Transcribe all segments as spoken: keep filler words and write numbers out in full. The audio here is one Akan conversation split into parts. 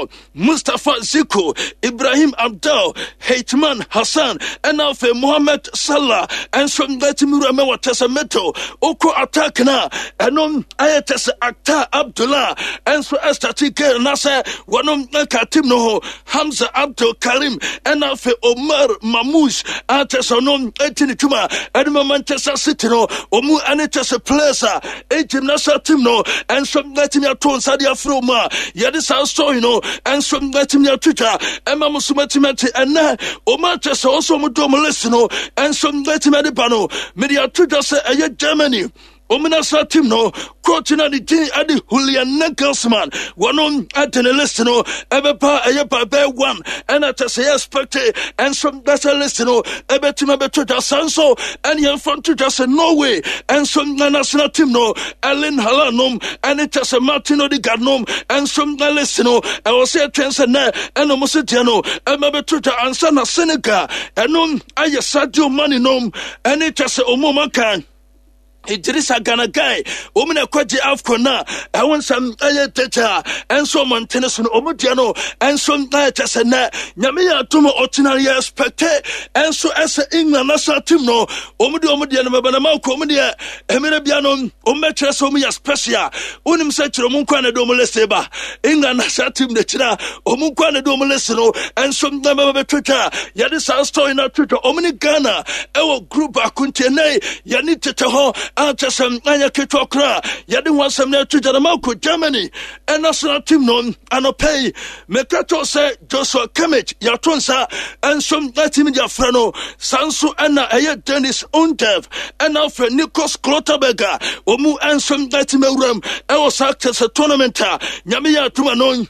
Paul, Mustafa Ziko, Ibrahim Abdel, Haitman Hassan, and Alfe Mohammed Salah, and from Gatimura Tessameto, Oko attack na, and on Ayates Akhtar Abdullah, and so Estatique Nasser, Wanum Katimno, Hamza Abdul Karim, and Alfe Omar Mamouche, Atesonon Etinituma, and Manchester City, Omu Anites Plaza, Etim Nasa Timno, and some Latin Ton Sadia Froma, Yadisa Stoino, and some Latin Twitter, and Mamusumatimati, and now, Omanchester also Mudomolesino, and some Latin Medibano, Media Twitter say, Germany. Ominasa team no, coaching at the team at the Julian Nagelsmann, one on at the list no, ever pa a yepa bear one, and at a say expect and some better list no, ever team ever to the Sanso, and your front to just Norway, and some national team no, Ellen Halanum, and it just a Martino di Garnum, and some list no, I was say Transana, and a Mosetiano, and ever to the Ansana Seneca, and um, I just Sadio money nom, and it just a Omomakan. Idrissa Gana guy, Omina Kwaji Afkona, I want some Ayateta, and some Monteneson Omudiano, and some Niatasana, Yamia Tumo Ordinary Specte, and so as England Nasa Timno, Omudu Omudian Mabanama Comedia, Emirabiano, Ometra Somia Specia, Unim Setra Munkwana Domoleseba, England Nasa Tim the China, Omunkwana Domolesino, and some Namaba Twitter, Yadisa story in our Twitter, Omini Ghana, our group Akuntene, Yanita Taho. Antasam Nanya Kitokra, Yadin was some near to Janamako, Germany, and national team non, and pay. Mekato say Joshua Kimmich, Yatonsa, and some Latin Frano, Sansu Anna Ayat Dennis Undev, and now for Nikos Klotterberger, Omu and some Latin Rum, I was act as a tournament, Yamia Tumanon.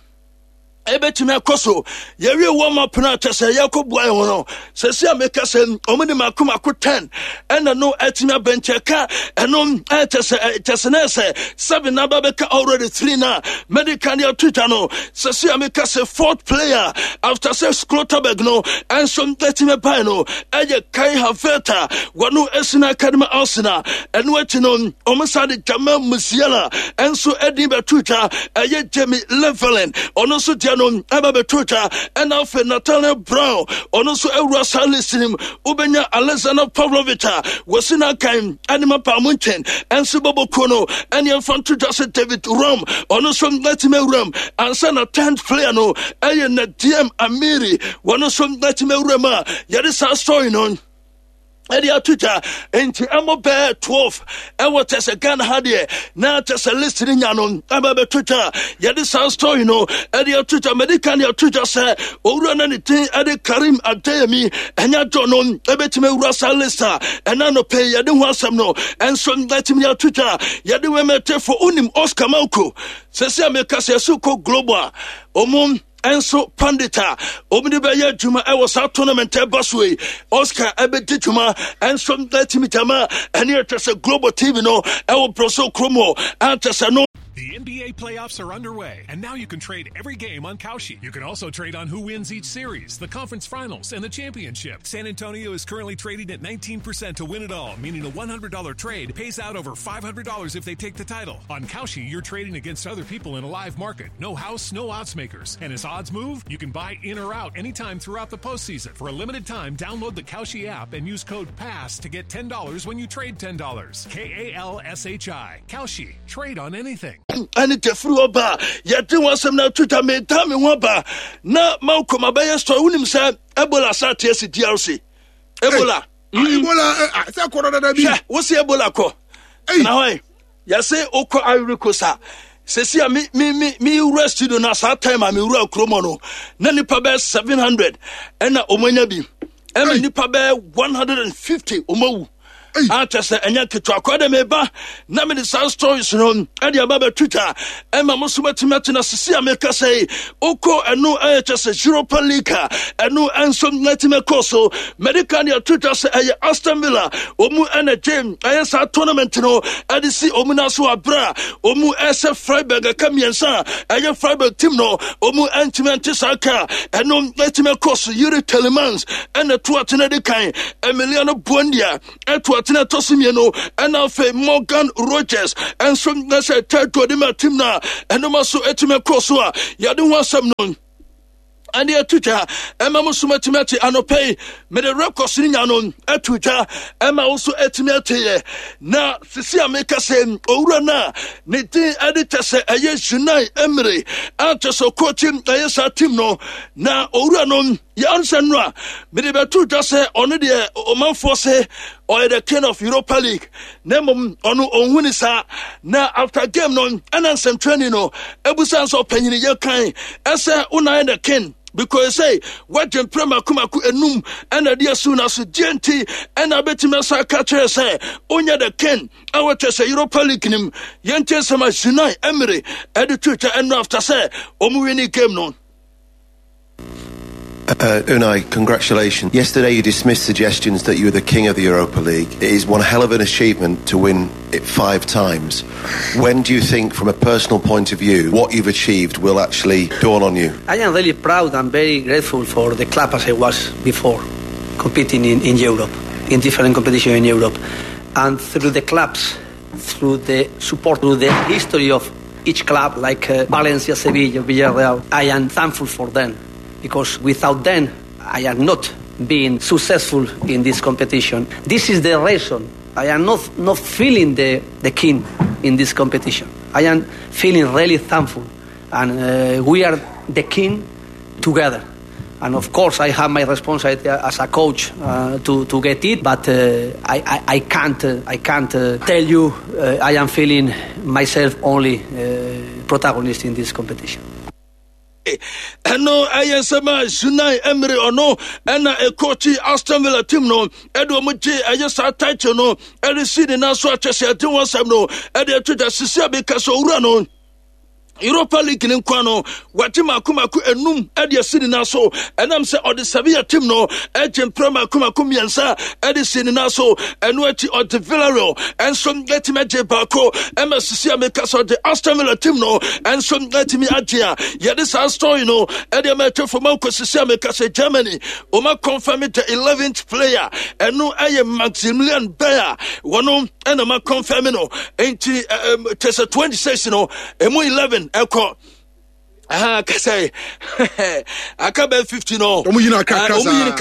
Ebetime akoso yewe warm up na chese yakob wa hono sese ameka sem omudi makuma ko ten ena no etime bencheka eno chese chese na se seven na babeka already three na medical near Twitter no sese ameka se fourth player after se Schlotterberg no and some etime pai no eye Kai Havertz wanu esina academy Arsenal eno etino omsade Jamal Musiala and so edi be Twitter eye Jamie Leveland ono so no Ababe Twitter and now for Natalia Brown on also a Russell listening Ubenya Alexander Pavlovita was in a kind Anima Pamunten and Subabo Kono and your front to just David Rum on also Latimer Rum and son a tenth player no and D M Amiri one also Latimer Rama Yadisa story on Edia Twitter into Amo Bear twelve. I was as a gun had here. Now just a listening on Ababe Twitter. Yadisa story no Edia Twitter medical your Twitter say or run anything Edi Karim Adeyemi and ya don't know Ebetime Russell Lister and I no pay Yadin want some no and some let him your Twitter Yadi mete for unim Oscar Malco. Sese America Suko Global Omum Enso Pandita, Omnibaya Juma, I was out tournament busway, Oscar Abedituma, and some Latimitama, and here just a global T V no, I will proso chromo, and just a no. The N B A playoffs are underway, and now you can trade every game on Kalshi. You can also trade on who wins each series, the conference finals, and the championship. San Antonio is currently trading at nineteen percent to win it all, meaning a one hundred dollars trade pays out over five hundred dollars if they take the title. On Kalshi, you're trading against other people in a live market. No house, no odds makers. And as odds move, you can buy in or out anytime throughout the postseason. For a limited time, download the Kalshi app and use code PASS to get ten dollars when you trade ten dollars. K A L S H I. Kalshi. Trade on anything. And it flew over. Yet there was some now Twitter made time in Wamba. Now, Malcolm Abaya story when himself Ebola sat yes at D R C. Ebola. Ebola, I said, what's the Ebola call? Now, I say, Oko Irikosa. Says, me, me, me, me, rested on us that time. I'm a real chromono. Nanny Pabe seven hundred and a Omenabi. And Nipabe one hundred fifty Omo. Anchester and Yankee Academy, Naming the sound stories on Eddie Ababa Twitter, Emma Musumati Martina Cecilia Meka say, Oko and no H S a Europa League, and no Anson Latima Coso, Medicania Twitter say, Aston Villa, Omu and a Jim, I answer tournament no, Adisi Omunasu Abra, Omu S F Freiburg, a Kamiansa, Aya Freiburg Timno, Omu Antimantisaka, and no Latima Coso, Yuri Telemans, and a Tuatinedikai, Emiliano Buendia, and Boateng Tosimino and Alfe Morgan Rogers and some that's a third to the team now and also Etime Kosua Yadu some known. And the Twitter, Emma Musumatimati Anope, made a record singing on a Twitter, Emma also etimate. Now, Cecilia make us say, Orana, Niti editor say, a yes, Junai Emery, after so coaching, a yes, a team no. Now, Oranon, Yansanra, made a Twitter say, on the Oman Force, or the king of Europa League. Nemum, onu onwinisa. Now, after game non, and answer training no, Ebusan's opinion, your kind, as a una the king. Because say what in prema kumaku enum and a dear soon as G N T and a betty massa catcher say onya the ken our test Europa League him yente sama Junai Emery at the Twitter and after say omuini game non. Uh, Unai, congratulations. Yesterday you dismissed suggestions that you were the king of the Europa League. It is one hell of an achievement to win it five times. When do you think, from a personal point of view, what you've achieved will actually dawn on you? I am really proud and very grateful for the club as I was before, competing in, in Europe, in different competitions in Europe. And through the clubs, through the support, through the history of each club, like uh, Valencia, Sevilla, Villarreal, I am thankful for them. Because without them, I am not being successful in this competition. This is the reason I am not, not feeling the, the king in this competition. I am feeling really thankful. And uh, we are the king together. And of course, I have my responsibility as a coach uh, to, to get it, but uh, I, I, I can't, uh, I can't uh, tell you uh, I am feeling myself only uh, protagonist in this competition. And no, I am some Junai Emery or no, and a coach Aston Villa team no, Edo Muji, I just a title no, and the city now so I just I don't want some no, and the Twitter Cecilia because Urano. Europa League in Kwano, Watima Kumaku enum Edia City Naso, and I'm saying or the Sevilla team no, Edgem Prema Kumakumi and Sa, Eddie City Naso, and Weti or the Villarreal, and some get me Bako, M S C Americas or the Aston Villa team no, and some get me Agia. Yeah, this our story no, Edia Metro from Marcos Americas Germany, Oma confirm it the eleventh player, and no I am Maximilian Bayer, one and Oma confirm no, ain't um Tessa twenty-six no, and eleven. Eko ah kasai akabe fifty no omu yina kakasa omu yina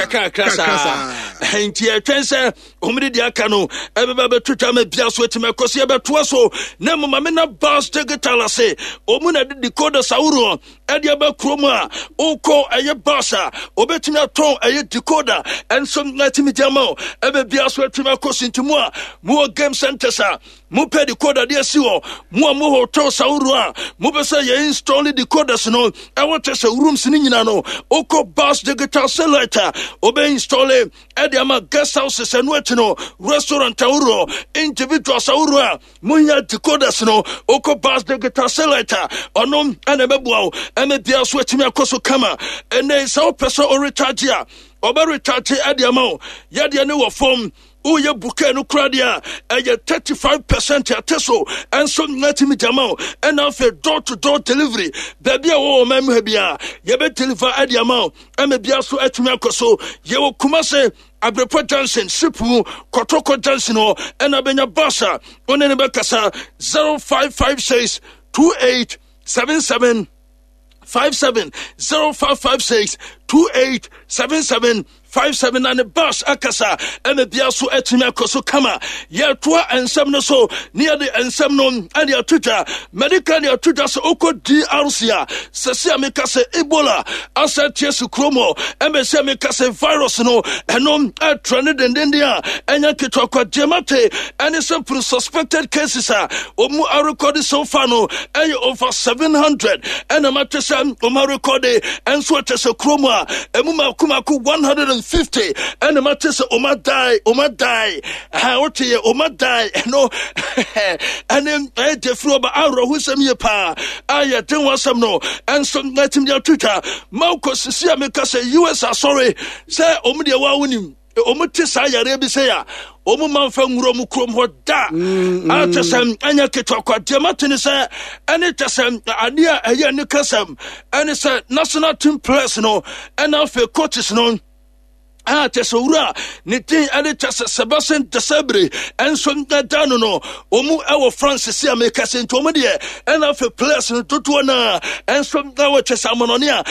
kakasa enti etwense omu di aka no ebeba betuta me bia so etime kosi ebeto so na mo mame na bass digital ase omu na de decoder sauro ede aba kromu a uko eye bassa obetime aton eye decoder enso natimi jama ebe bia so etime kosi ntimu a mo game center sa mo pe decoder de asiwo mo mo hotel sauro a mo be say ye install decoder no I want to say rooms ni nyina no oko bass digital satellite obe install e de ama guest houses eno ati no restaurant awuro individual awuro munya decoders no oko bass digital satellite ono ana mebuawo eme bia so atimi akoso kama ene so person o recharge ya oba recharge e de ama ya de ne wo form Uye buke no kradia eye thirty-five percent ateso and so natimi jamao and afa door to door delivery baby o mem bia ye be deliver ade amao e bia so atumi akoso ye wo kumase Abrepo Johnson Sipu Kotoko Johnson o and abenya basa one ne be kasa zero five five six two eight seven seven five seven zero five five six two eight seven seven five seven and the bus akasa and the biaso etime koso kama ye toa ensem no so near the ensem no and your Twitter medical your Twitter so oko D R C a sese ameka se Ebola asa tiesu kromo emese ameka se virus no enom a trend den den dia enya ketwa kwa demate and some suspected cases a omu a recorded so far no e over seven hundred and amate sam omu recorded and so tese kromo a emu makuma ku one hundred fifty and the matter say Oma die Oma die how to ye Oma die no and then I defro ba arro who some ye pa I don't want some no and some let him your Twitter Malco see America say U S are sorry say Omu de wa wonim Omu tisa yare bi say ya Omu man fa nguro mu krom ho da atasam anya ketwa kwa dematini say any tasam adia eye ne kasam and say national team players no and now for coaches no a tesowura ne tin ade tese Sebastian Desabre enso ndano no omu ewo France si America sento omu de e na fe players no toto na enso na wo tese amonone a